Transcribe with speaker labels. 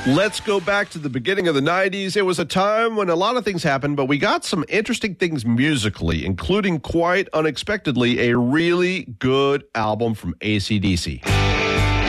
Speaker 1: Let's go back to the beginning of the 90s. It was a time when a lot of things happened, but we got some interesting things musically, including quite unexpectedly a really good album from AC/DC.